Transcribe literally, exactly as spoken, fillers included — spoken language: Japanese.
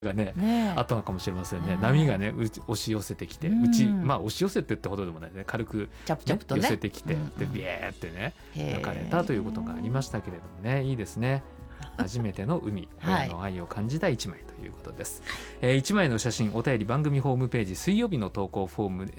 がねねあったのかもしれませんね。 ね波がねうち押し寄せてきて、 うんうちまあ押し寄せてってほどでもないね、軽く、 チャプチャねプとね寄せてきて、 うんでビエーってねへー抜かれたということがありましたけれどもね、いいですね。初めての海、 はい親の愛を感じた一枚ということです。えー、一枚の写真お便り番組ホームページ水曜日の投稿フォーム、